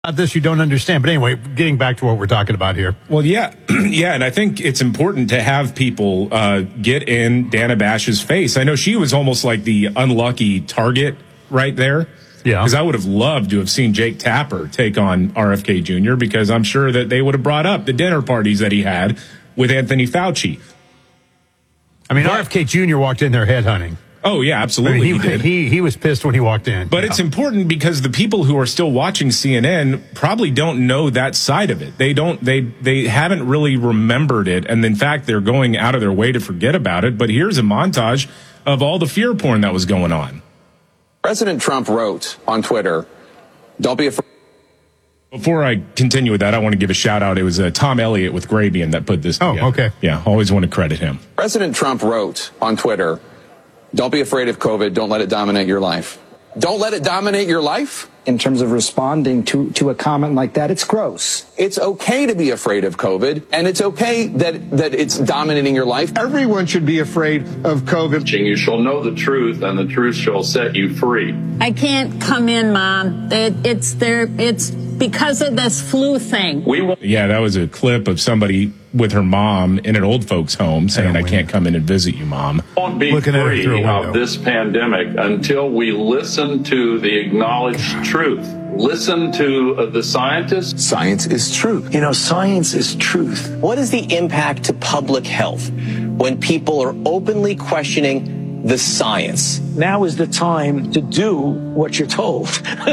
This you don't understand. But anyway, getting back to what we're talking about here. Well, yeah. Yeah, and I think it's important to have people get in Dana Bash's face. I know she was almost like the unlucky target right there. Yeah. Because I would have loved to have seen Jake Tapper take on RFK Jr. because I'm sure that they would have brought up the dinner parties that he had with Anthony Fauci. I mean, RFK Jr. walked in there headhunting. Oh, yeah, absolutely. I mean, he was pissed when he walked in. But it's important because the people who are still watching CNN probably don't know that side of it. They haven't really remembered it. And in fact, they're going out of their way to forget about it. But here's a montage of all the fear porn that was going on. President Trump wrote on Twitter, "Don't be afraid." Before I continue with that, I want to give a shout out. It was Tom Elliott with Grabian that put this together. Oh, okay. Yeah, always want to credit him. President Trump wrote on Twitter, "Don't be afraid of COVID. Don't let it dominate your life." Don't let it dominate your life? In terms of responding to a comment like that, it's gross. It's okay to be afraid of COVID, and it's okay that it's dominating your life. Everyone should be afraid of COVID. You shall know the truth, and the truth shall set you free. I can't come in, Mom. It's because of this flu thing. Yeah, that was a clip of somebody with her mom in an old folks' home saying, "I can't come in and visit you, Mom." Won't be free of this pandemic until we listen to the acknowledged truth. Listen to the scientists. Science is truth. You know, science is truth. What is the impact to public health when people are openly questioning the science? Now is the time to do what you're told.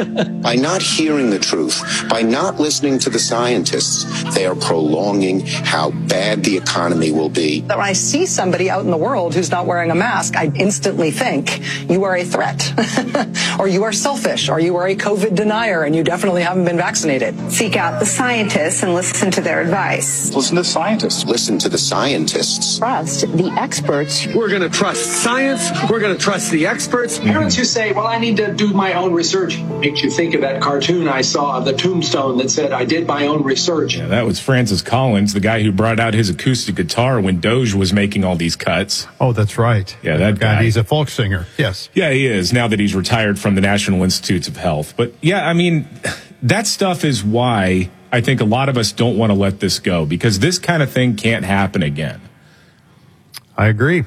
By not hearing the truth, by not listening to the scientists, they are prolonging how bad the economy will be. When I see somebody out in the world who's not wearing a mask, I instantly think you are a threat, or you are selfish, or you are a COVID denier, and you definitely haven't been vaccinated. Seek out the scientists and listen to their advice. Listen to scientists. Listen to the scientists. Trust the experts. We're going to trust science. We're going to trust the experts. Parents who say, well, I need to do my own research, makes you think of that cartoon I saw of the tombstone that said, I did my own research. Yeah, that was Francis Collins, the guy who brought out his acoustic guitar when Doge was making all these cuts. Oh, that's right. Yeah, that guy. He's a folk singer. Yes. Yeah, he is, now that he's retired from the National Institutes of Health. But yeah, I mean, that stuff is why I think a lot of us don't want to let this go, because this kind of thing can't happen again. I agree.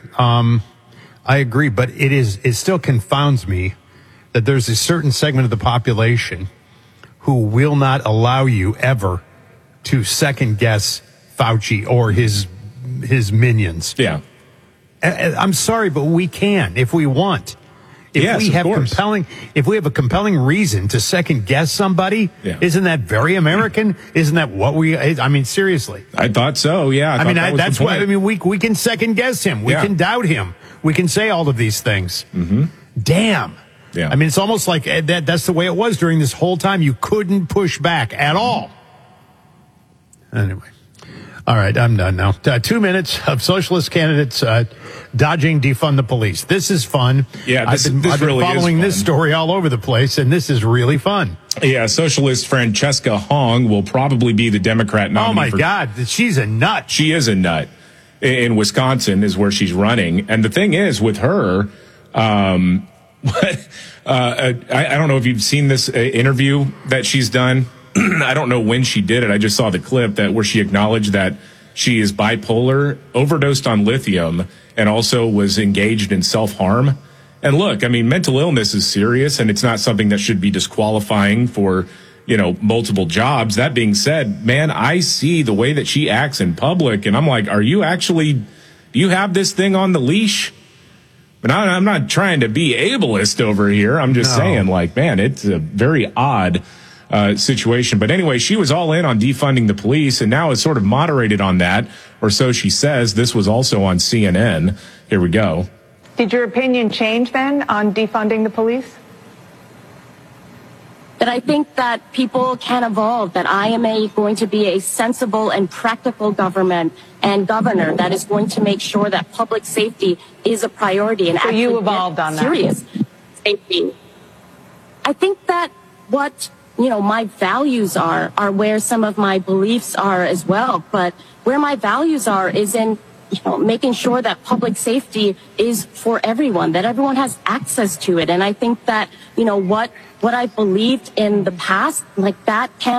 I agree, but it still confounds me that there's a certain segment of the population who will not allow you ever to second guess Fauci or his minions. Yeah. I'm sorry, but we can if we want. If we have a compelling reason to second guess somebody, isn't that very American? Isn't that what I mean, seriously. I thought so, yeah. That's why, we can second guess him. We can doubt him. We can say all of these things. Mm-hmm. Damn. Yeah. I mean, it's almost like that's the way it was during this whole time. You couldn't push back at all. Anyway. All right, I'm done now. 2 minutes of socialist candidates dodging defund the police. This is fun. Yeah, I've been following this story all over the place, and this is really fun. Yeah, socialist Francesca Hong will probably be the Democrat nominee. Oh, my God. She's a nut. She is a nut. In Wisconsin is where she's running. And the thing is, with her, I don't know if you've seen this interview that she's done. I don't know when she did it. I just saw the clip where she acknowledged that she is bipolar, overdosed on lithium, and also was engaged in self-harm. And look, I mean, mental illness is serious, and it's not something that should be disqualifying for, multiple jobs. That being said, man, I see the way that she acts in public, and I'm like, do you have this thing on the leash? But I'm not trying to be ableist over here. I'm just saying, man, it's a very odd situation. But anyway, she was all in on defunding the police and now is sort of moderated on that, or so she says. This was also on CNN. Here we go. Did your opinion change then on defunding the police? That I think that people can evolve, that I am going to be a sensible and practical government and governor that is going to make sure that public safety is a priority. And so you evolved on that. Serious safety. I think that what my values are where some of my beliefs are as well. But where my values are is in making sure that public safety is for everyone, that everyone has access to it. And I think that, what I believed in the past, like that can